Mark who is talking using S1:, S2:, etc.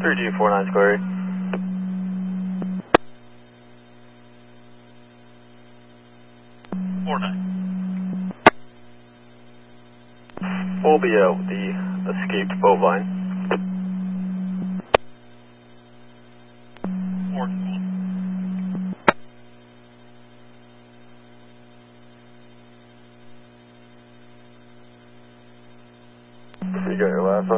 S1: 3G49 Square. We'll be out with the escaped boat line. You got your last one?